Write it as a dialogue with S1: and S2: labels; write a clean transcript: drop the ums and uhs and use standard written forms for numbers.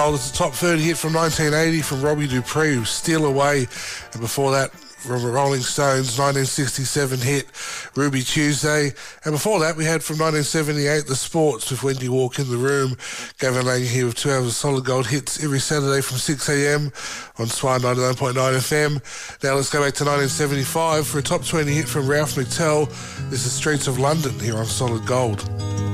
S1: Oh, it's a top 30 hit from 1980 from Robbie Dupree, Steal Away. And before that, from Rolling Stones, 1967 hit, Ruby Tuesday. And before that, we had from 1978, The Sports with When You Walk in the Room. Gavin Lang here with 2 hours of solid gold hits every Saturday from 6 a.m. on Swan 99.9 FM. Now let's go back to 1975 for a top 20 hit from Ralph McTell. This is Streets of London here on Solid Gold.